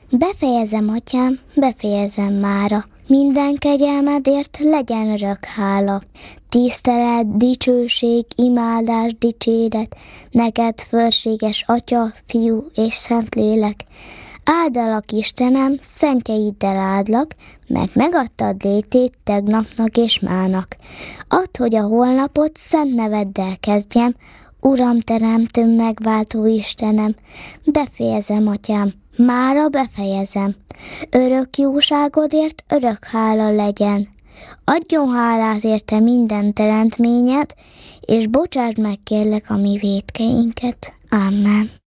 Befejezem, Atyám, befejezem mára. Minden kegyelmedért legyen örök hála. Tisztelet, dicsőség, imádás, dicséret, neked fölséges Atya, Fiú és Szentlélek. Áldalak, Istenem, szentjeiddel áldlak, mert megadtad létét tegnapnak és mának. Add, hogy a holnapot szent neveddel kezdjem, Uram, teremtőm, megváltó Istenem. Befejezem, Atyám, mára befejezem. Örök jóságodért örök hála legyen. Adjon hálát érte minden teremtményed, és bocsásd meg kérlek a mi vétkeinket. Amen.